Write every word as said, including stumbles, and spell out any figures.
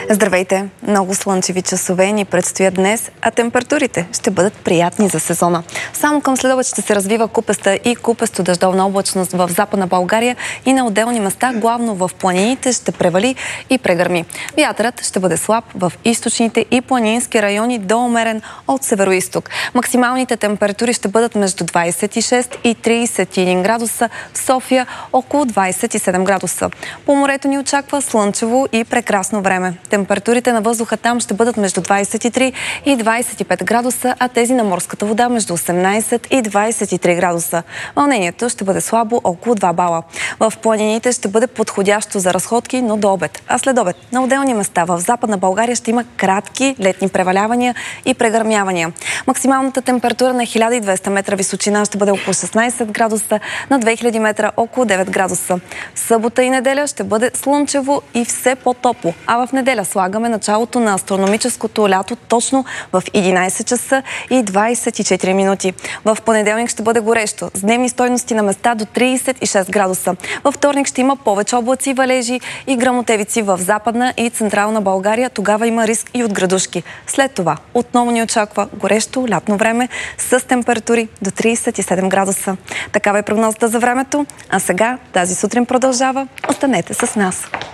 Здравейте! Много слънчеви часове ни предстоят днес, а температурите ще бъдат приятни за сезона. Само към следобед ще се развива купеста и купесто дъждовна облачност в Западна България и на отделни места, главно в планините, ще превали и прегърми. Вятърът ще бъде слаб в източните и планински райони до умерен от североизток. Максималните температури ще бъдат между двадесет и шест и тридесет и един градуса, в София около двадесет и седем градуса. По морето ни очаква слънчево и прекрасно време. Температурите на въздуха там ще бъдат между двадесет и три и двадесет и пет градуса, а тези на морската вода между осемнадесет и двадесет и три градуса. Вълнението ще бъде слабо около два бала. В планините ще бъде подходящо за разходки, но до обед. А след обед на отделни места в Западна България ще има кратки летни превалявания и прегърмявания. Максималната температура на хиляда и двеста метра височина ще бъде около шестнадесет градуса, на две хиляди метра около девет градуса. Събота и неделя ще бъде слънчево и все по-топло, а в неделя слагаме началото на астрономическото лято точно в единадесет часа и двадесет и четири минути. В понеделник ще бъде горещо, с дневни стойности на места до тридесет и шест градуса. Във вторник ще има повече облаци, валежи и гръмотевици в Западна и Централна България. Тогава има риск и от градушки. След това отново ни очаква горещо лятно време с температури до тридесет и седем градуса. Такава е прогнозата за времето. А сега тази сутрин продължава. Останете с нас.